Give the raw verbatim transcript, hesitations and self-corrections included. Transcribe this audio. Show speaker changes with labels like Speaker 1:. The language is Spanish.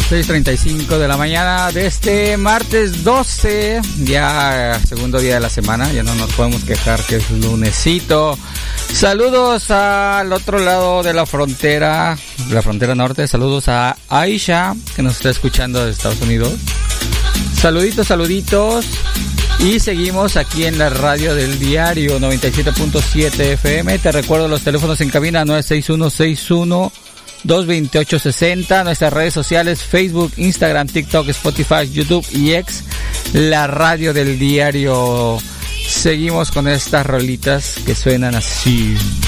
Speaker 1: seis treinta y cinco de la mañana de este martes doce, ya segundo día de la semana, ya no nos podemos quejar que es lunesito. Saludos al otro lado de la frontera, de la frontera norte, saludos a Aisha, que nos está escuchando de Estados Unidos. Saluditos, saluditos. Y seguimos aquí en la radio del diario noventa y siete punto siete F M. Te recuerdo los teléfonos en cabina nueve seis uno seis uno dos dos ocho seis cero, nuestras redes sociales Facebook, Instagram, TikTok, Spotify, YouTube y X, la radio del diario. Seguimos con estas rolitas que suenan así.